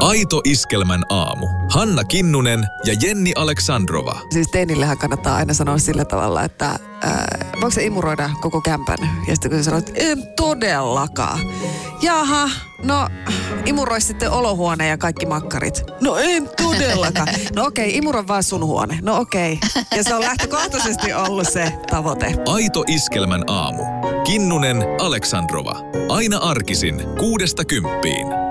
Aito Iskelmän aamu. Hanna Kinnunen ja Jenni Aleksandrova. Siis teinillehän kannattaa aina sanoa sillä tavalla, että voiko se imuroida koko kämpän? Ja sitten kun sä sanot, en todellakaan. Jaha, no imuroi sitten olohuone ja kaikki makkarit. No en todellakaan. No okei, imuroi vaan sun huone. No okei. Ja se on lähtökohtaisesti ollut se tavoite. Aito Iskelmän aamu. Kinnunen, Aleksandrova. Aina arkisin 6–10.